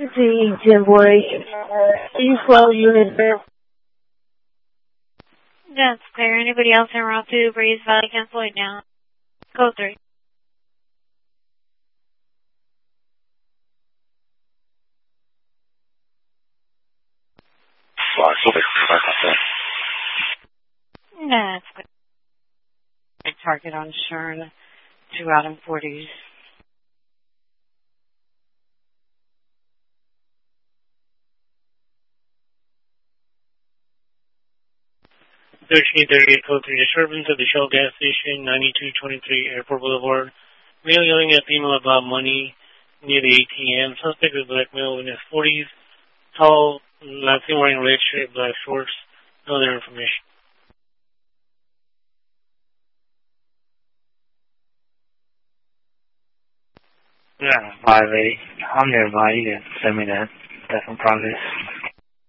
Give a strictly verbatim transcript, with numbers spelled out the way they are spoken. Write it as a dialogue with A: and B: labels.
A: The Timboy, C twelve unit.
B: That's clear. Anybody else en route to Breeze Valley, cancel it now. Code three. That's clear. Target on Shern, two out in forties.
C: thirteen thirty-eight, code three, disturbance at the Shell gas station, ninety-two twenty-three Airport Boulevard. Male yelling at female about money near the A T M. Suspect is black male in his forties. Tall, last seen wearing red shirt, black shorts. No other information.
D: Yeah, five eight. I'm nearby. You can send me that. That's in progress.